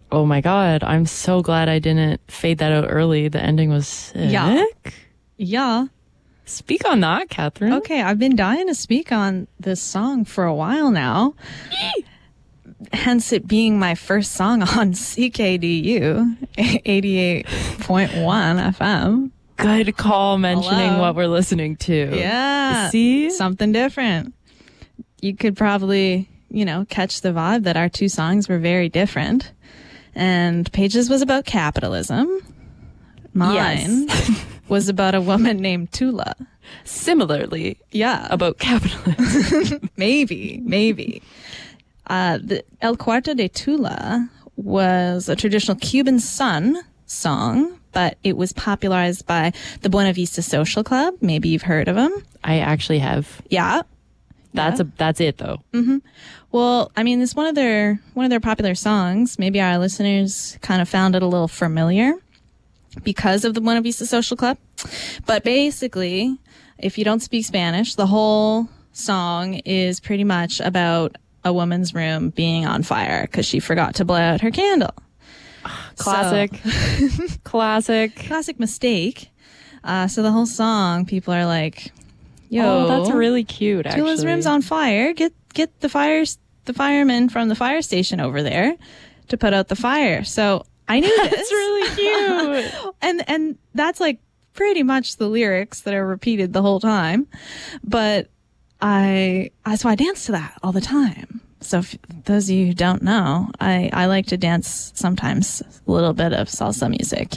Oh my God. I'm so glad I didn't fade that out early. The ending was sick. Yeah. Speak on that, Catherine. Okay, I've been dying to speak on this song for a while now. Hence it being my first song on CKDU 88.1 FM. Good call mentioning Hello. what we're listening to. Yeah. See? Something different. You could probably, catch the vibe that our two songs were very different. And Paige's was about capitalism. Mine was about a woman named Tula. Similarly, Yeah. about capitalism. Maybe. The El Cuarto de Tula was a traditional Cuban son song, but it was popularized by the Buena Vista Social Club. Maybe you've heard of them. I actually have. Yeah. That's it though. Well, I mean, it's one of their popular songs. Maybe our listeners kind of found it a little familiar because of the Buena Vista Social Club. But basically, if you don't speak Spanish, the whole song is pretty much about a woman's room being on fire because she forgot to blow out her candle. Classic. Classic mistake. So the whole song, people are like, "Yo, Oh, that's really cute, actually. Tula's room's on fire. Get the firemen from the fire station over there to put out the fire." So I knew this. That's really cute. and that's like pretty much the lyrics that are repeated the whole time. But I dance to that all the time. So if those of you who don't know, I like to dance sometimes a little bit of salsa music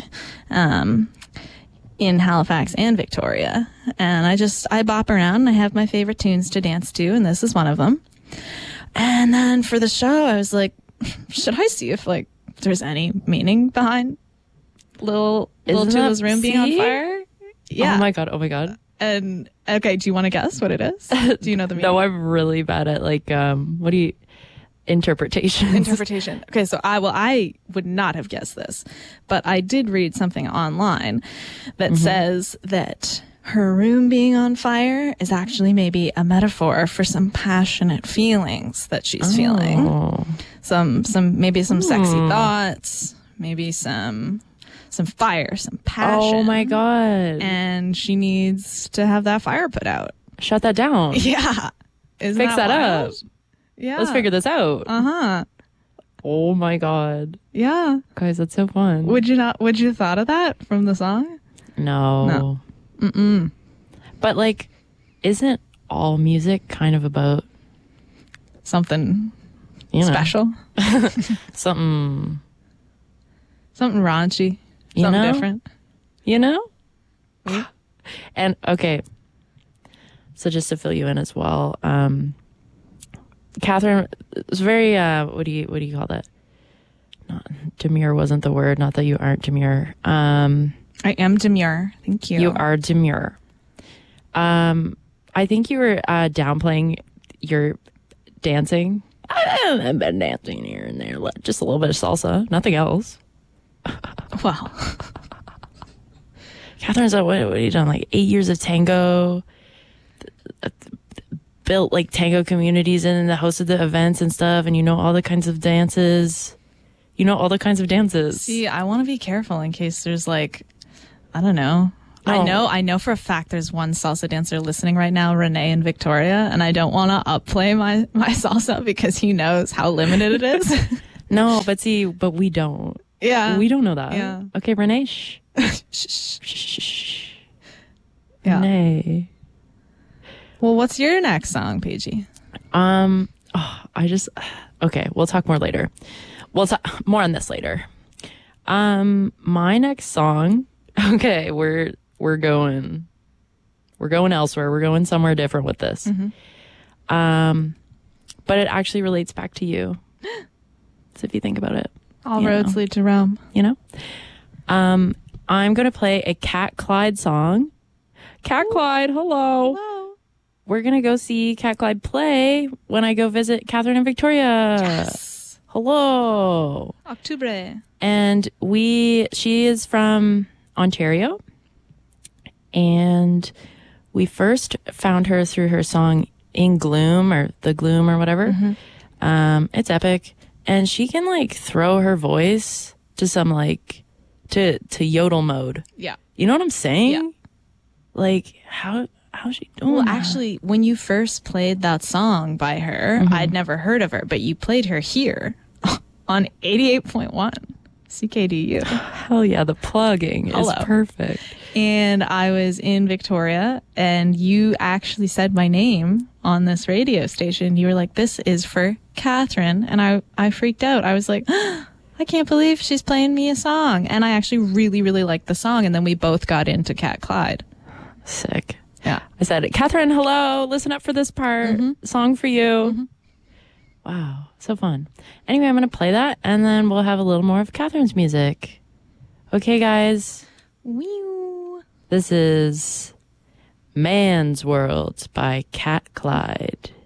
in Halifax and Victoria. And I bop around and I have my favorite tunes to dance to, and this is one of them. And then for the show, I was like, should I see if there's any meaning behind Lil Tula's room being on fire? Yeah. Oh my God. And okay, do you want to guess what it is? Do you know the meaning? No, I'm really bad at interpretation. Interpretation. Okay, so I would not have guessed this, but I did read something online that says that her room being on fire is actually maybe a metaphor for some passionate feelings that she's feeling. Some sexy thoughts, maybe some fire, some passion. Oh my God. And she needs to have that fire put out. Shut that down. Yeah. Isn't Fix that wild? up. Yeah. Let's figure this out. Uh-huh. Oh my God. Yeah. Guys, that's so fun. Would you have thought of that from the song? No. Mm-mm. But isn't all music kind of about Something special? Something raunchy. You Something know? different. You know? Yeah. And okay. So just to fill you in as well, Catherine was very what do you call that? Not demure wasn't the word, not that you aren't demure. I am demure. Thank you. You are demure. I think you were downplaying your dancing. I've been dancing here and there, just a little bit of salsa, nothing else. Well, Catherine's like, what have you done? 8 years of tango, built tango communities and the hosted the events and stuff, and all the kinds of dances. see, I want to be careful in case there's I don't know. Oh. I know for a fact there's one salsa dancer listening right now, Renee in Victoria, and I don't want to upplay my salsa because he knows how limited it is. No, but we don't. Yeah. We don't know that. Yeah. Okay, Renee, shh. Shh. Shh. Yeah. Renee. Well, what's your next song, Paigey? Okay, we'll talk more later. We'll talk more on this later. My next song, okay, we're going elsewhere. We're going somewhere different with this. But it actually relates back to you. So if you think about it. All roads lead to Rome. I'm going to play a Cat Clyde song. Cat Clyde, hello. Hello. We're going to go see Cat Clyde play when I go visit Catherine and Victoria. Yes. Hello. Octubre. And she is from Ontario. And we first found her through her song In Gloom or The Gloom or whatever. It's epic. and she can like throw her voice to some like to yodel mode. Yeah. You know what I'm saying? Yeah. Like how's she doing? Well, that? actually, when you first played that song by her, I'd never heard of her, but you played her here on 88.1 CKDU. Hell yeah, the plugging Hello. is perfect. And I was in Victoria, and you actually said my name on this radio station. You were like, "This is for Catherine," and I freaked out. I was like, I can't believe she's playing me a song. And I actually really, really liked the song. And then we both got into Cat Clyde. Sick. Yeah. I said, Catherine, hello, listen up for this part. Song for you. Wow, so fun. Anyway, I'm going to play that, and then we'll have a little more of Catherine's music. Okay, guys. Wee. This is Man's World by Cat Clyde.